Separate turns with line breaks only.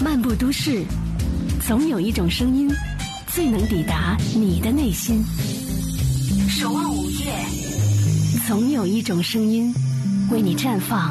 漫步都市，总有一种声音最能抵达你的内心。守望午夜，总有一种声音为你绽放